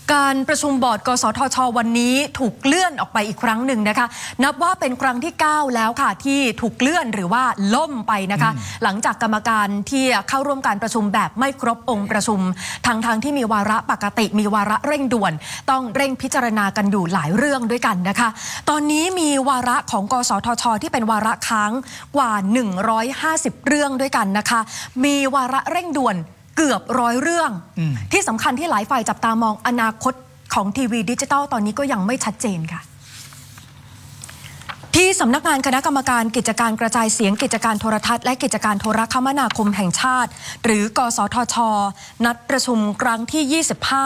การประชุมบอร์ดกสทช.วันนี้ถูกเลื่อนออกไปอีกครั้งหนึ่งนะคะนับว่าเป็นครั้งที่9แล้วค่ะที่ถูกเลื่อนหรือว่าล่มไปนะคะหลังจากกรรมการที่เข้าร่วมการประชุมแบบไม่ครบองค์ประชุมทางที่มีวาระปกติมีวาระเร่งด่วนต้องเร่งพิจารณากันอยู่หลายเรื่องด้วยกันนะคะตอนนี้มีวาระของกสทช.ที่เป็นวาระค้างกว่า150เรื่องด้วยกันนะคะมีวาระเร่งด่วนเกือบ100เรื่องที่สำคัญที่หลายฝ่ายจับตามองอนาคตของทีวีดิจิทัลตอนนี้ก็ยังไม่ชัดเจนค่ะที่สำนักงานคณะกรรมการกิจการกระจายเสียงกิจการโทรทัศน์และกิจการโทรคมนาคมแห่งชาติหรือกสทช.นัดประชุมครั้งที่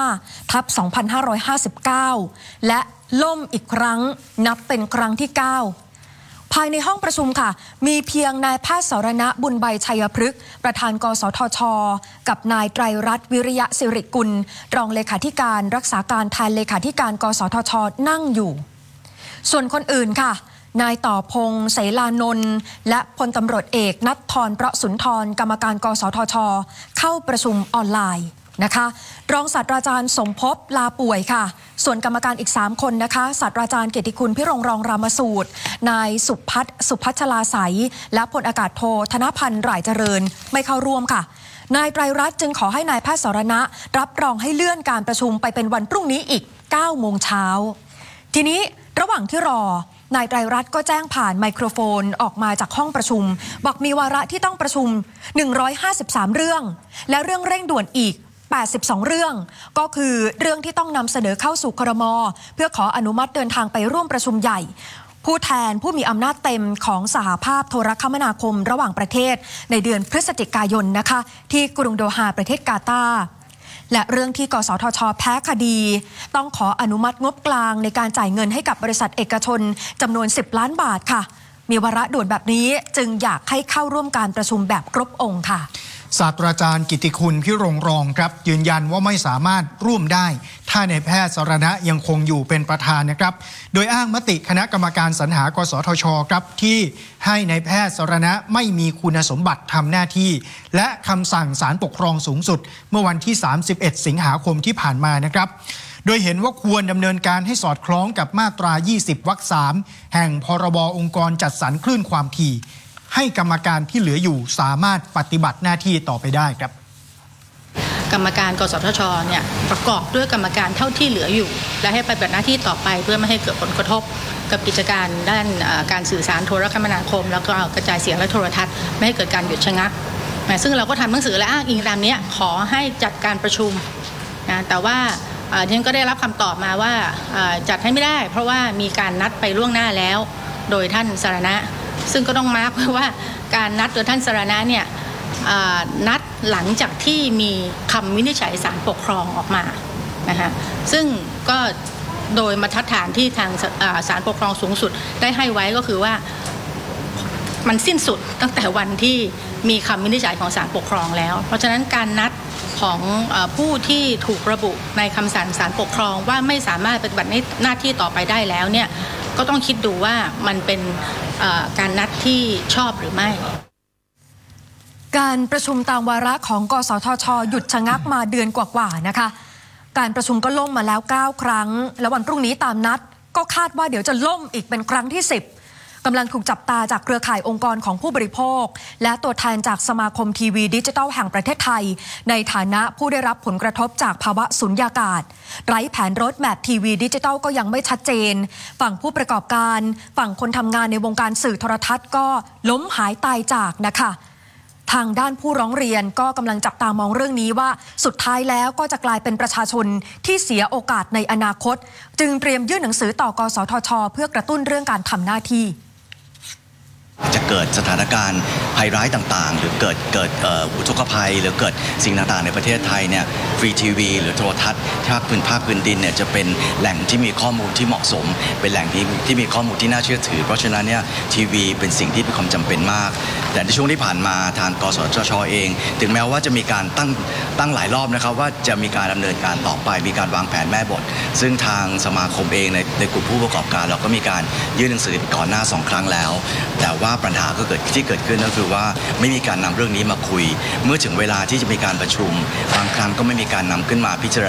25/2559และล่มอีกครั้งนับเป็นครั้งที่9ภายในห้องประชุมค่ะมีเพียงนายแพทย์สรณะบุญใบชัยพฤกษ์ประธานกสทช.กับนายไตรรัตน์วิริยะสิริกุลรองเลขาธิการรักษาการแทนเลขาธิการกสทช.นั่งอยู่ส่วนคนอื่นค่ะนายต่อพงษ์เสลานนท์และพลตำรวจเอกณัฐฐร ประสุนทรกรรมการกสทช.เข้าประชุมออนไลน์นะคะรองศาสตราจารย์สมภพลาป่วยค่ะส่วนกรรมการอีก3คนนะคะศาสตราจารย์เกียรติคุณพิรงค์รองรามสูตรนายสุพัชลาไสยและพลอากาศโทธนพันธ์หร่ายเจริญไม่เข้าร่วมค่ะนายไตรรัตน์จึงขอให้นายแพทย์สรณะรับรองให้เลื่อนการประชุมไปเป็นวันพรุ่งนี้อีก 9 โมงเช้าทีนี้ระหว่างที่รอนายไตรรัตน์ก็แจ้งผ่านไมโครโฟนออกมาจากห้องประชุมบอกมีวาระที่ต้องประชุม153เรื่องและเรื่องเร่งด่วนอีก82เรื่องก็คือเรื่องที่ต้องนำเสนอเข้าสู่ครม.เพื่อขออนุมัติเดินทางไปร่วมประชุมใหญ่ผู้แทนผู้มีอำนาจเต็มของสหภาพโทรคมนาคมระหว่างประเทศในเดือนพฤศจิกายนนะคะที่กรุงโดฮาประเทศกาตาร์และเรื่องที่กสทช.แพ้คดีต้องขออนุมัติงบกลางในการจ่ายเงินให้กับบริษัทเอกชนจำนวน10 ล้านบาทค่ะมีวาระด่วนแบบนี้จึงอยากให้เข้าร่วมการประชุมแบบครบองค์ค่ะศาสตราจารย์กิติคุณพิรงค์รองครับยืนยันว่าไม่สามารถร่วมได้ถ้านายแพทย์สรณะยังคงอยู่เป็นประธานนะครับโดยอ้างมติคณะกรรมการสรรหากสทช.ครับที่ให้นายแพทย์สรณะไม่มีคุณสมบัติทำหน้าที่และคำสั่งศาลปกครองสูงสุดเมื่อวันที่31สิงหาคมที่ผ่านมานะครับโดยเห็นว่าควรดำเนินการให้สอดคล้องกับมาตรา20 วรรค 3แห่งพรบองค์กรจัดสรรคลื่นความถี่ให้กรรมการที่เหลืออยู่สามารถปฏิบัติหน้าที่ต่อไปได้ครับกรรมการกสทช.เนี่ยประกอบด้วยกรรมการเท่าที่เหลืออยู่และให้ปฏิบัติหน้าที่ต่อไปเพื่อไม่ให้เกิดผลกระทบกับกิจการด้านการสื่อสารโทรคมนาคมแล้วก็กระจายเสียงและโทรทัศน์ไม่ให้เกิดการหยุดชะงักซึ่งเราก็ทำหนังสือและอ้างอิงตามนี้ขอให้จัดการประชุมนะแต่ว่าดิฉันก็ได้รับคำตอบมาว่าจัดให้ไม่ได้เพราะว่ามีการนัดไปล่วงหน้าแล้วโดยท่านสรณะซึ่งก็ต้องมาร์คว่าการนัดโดยท่านสรณะเนี่ยนัดหลังจากที่มีคำวินิจฉัยศาลปกครองออกมานะคะซึ่งก็โดยมาตรฐานที่ทางศาลปกครองสูงสุดได้ให้ไว้ก็คือว่ามันสิ้นสุดตั้งแต่วันที่มีคำวินิจฉัยของศาลปกครองแล้วเพราะฉะนั้นการนัดของผู้ที่ถูกระบุในคำสั่งศาลปกครองว่าไม่สามารถปฏิบัติหน้าที่ต่อไปได้แล้วเนี่ยก็ต้องคิดดูว่ามันเป็นการนัดที่ชอบหรือไม่การประชุมตามวาระของกสทช.หยุดชะงักมาเดือนกว่าๆนะคะการประชุมก็ล่มมาแล้ว9ครั้งและวันพรุ่งนี้ตามนัดก็คาดว่าเดี๋ยวจะล่มอีกเป็นครั้งที่10กำลังถูกจับตาจากเครือข่ายองค์กรของผู้บริโภคและตัวแทนจากสมาคมทีวีดิจิทัลแห่งประเทศไทยในฐานะผู้ได้รับผลกระทบจากภาวะสุญญากาศไร้แผนรถแมพทีวีดิจิทัลก็ยังไม่ชัดเจนฝั่งผู้ประกอบการฝั่งคนทำงานในวงการสื่อโทรทัศน์ก็ล้มหายตายจากนะคะทางด้านผู้ร้องเรียนก็กำลังจับตามองเรื่องนี้ว่าสุดท้ายแล้วก็จะกลายเป็นประชาชนที่เสียโอกาสในอนาคตจึงเตรียมยื่นหนังสือต่อกสทช.เพื่อกระตุ้นเรื่องการทำหน้าที่จะเกิดสถานการณ์ภัยร้ายต่างๆหรือเกิดอุทกภัยหรือเกิดสิ่งต่างๆในประเทศไทยเนี่ยฟรีทีวีหรือโทรทัศน์ภาคพื้นดินเนี่ยจะเป็นแหล่งที่มีข้อมูลที่เหมาะสมเป็นแหล่งที่มีข้อมูลที่น่าเชื่อถือเพราะฉะนั้นเนี่ยทีวีเป็นสิ่งที่มีความจำเป็นมากแต่ในช่วงที่ผ่านมาทางกสทช.เองถึงแม้ว่าจะมีการตั้งหลายรอบนะครับว่าจะมีการดำเนินการต่อไปมีการวางแผนแม่บทซึ่งทางสมาคมเองในกลุ่มผู้ประกอบการเราก็มีการยื่นหนังสือก่อนหน้า2ครั้งแล้วแต่ว่าปัญหาก็เกิดขึ้นก็คือว่าไม่มีการนำเรื่องนี้มาคุยเมื่อถึงเวลาที่จะมีการประชุมบางครั้งก็ไม่มีการนำขึ้นมาพิจาร